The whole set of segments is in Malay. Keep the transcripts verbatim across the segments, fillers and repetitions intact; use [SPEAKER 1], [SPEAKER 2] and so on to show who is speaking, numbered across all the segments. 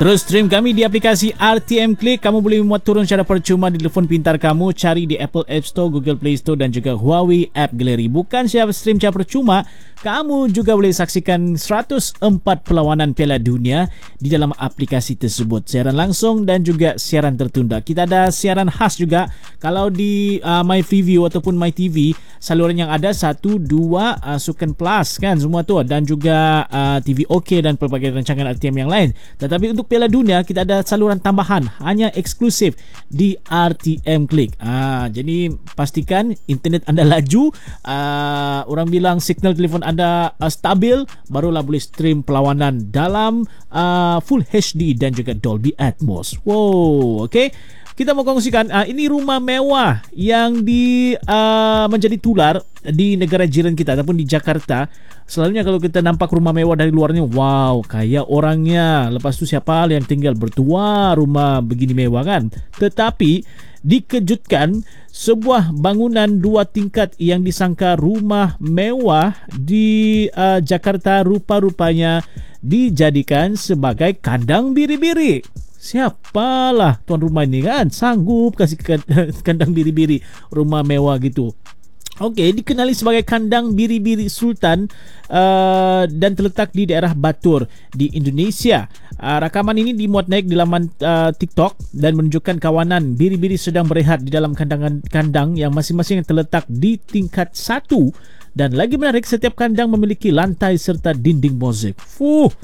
[SPEAKER 1] Terus stream kami di aplikasi R T M Click. Kamu boleh memuat turun secara percuma di telefon pintar kamu. Cari di Apple App Store, Google Play Store dan juga Huawei App Gallery. Bukan siapa stream secara percuma, kamu juga boleh saksikan seratus empat perlawanan Piala Dunia di dalam aplikasi tersebut. Siaran langsung dan juga siaran tertunda. Kita ada siaran khas juga. Kalau di uh, MyFreeview ataupun MyTV, saluran yang ada satu, dua, uh, Sukan Plus kan semua tu, dan juga uh, T V OK dan pelbagai rancangan R T M yang lain. Tetapi untuk Piala Dunia kita ada saluran tambahan hanya eksklusif di R T M Click. Ah, jadi pastikan internet anda laju, ah, orang bilang signal telefon anda ah, stabil, barulah boleh stream perlawanan dalam ah, Full H D dan juga Dolby Atmos. Wow, okey. Kita mau kongsikan uh, ini rumah mewah yang di uh, menjadi tular di negara jiran kita ataupun di Jakarta. Selalunya kalau kita nampak rumah mewah dari luarnya, wow, kaya orangnya. Lepas tu siapa yang tinggal bertua rumah begini mewah kan? Tetapi dikejutkan, sebuah bangunan dua tingkat yang disangka rumah mewah di uh, Jakarta rupa-rupanya dijadikan sebagai kandang biri-biri. Siapalah tuan rumah ini kan sanggup kasih kandang biri-biri rumah mewah gitu. Okey, dikenali sebagai kandang biri-biri Sultan uh, dan terletak di daerah Batur di Indonesia. Uh, rakaman ini dimuat naik di laman uh, TikTok dan menunjukkan kawanan biri-biri sedang berehat di dalam kandang kandang yang masing-masing terletak di tingkat satu. Dan lagi menarik, setiap kandang memiliki lantai serta dinding mozaik. Fuh,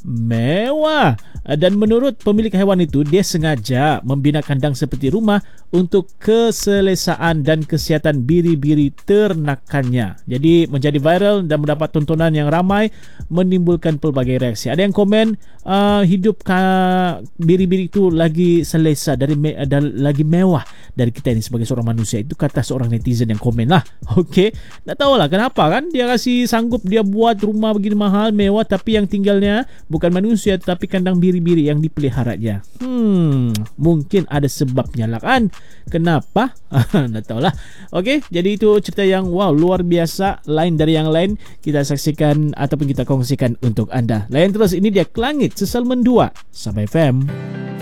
[SPEAKER 1] mewah. Dan menurut pemilik hewan itu, dia sengaja membina kandang seperti rumah untuk keselesaan dan kesihatan biri-biri ternakannya. Jadi menjadi viral dan mendapat tontonan yang ramai, menimbulkan pelbagai reaksi. Ada yang komen uh, hidup ka- biri-biri itu lagi selesa dari me- uh, lagi mewah dari kita ini sebagai seorang manusia. Itu kata seorang netizen yang komen lah. Okey, tak tahulah kenapa kan dia kasih sanggup dia buat rumah begini mahal mewah, tapi yang tinggalnya bukan manusia tetapi kandang biri-biri yang dipeliharanya. Hmm, mungkin ada sebabnya lah kan. Kenapa? Tak tahulah. Okey, jadi itu cerita yang wow, luar biasa, lain dari yang lain. Kita saksikan ataupun kita kongsikan untuk anda. Layan terus, ini dia Kelangit Sesal Mendua Sabah F M.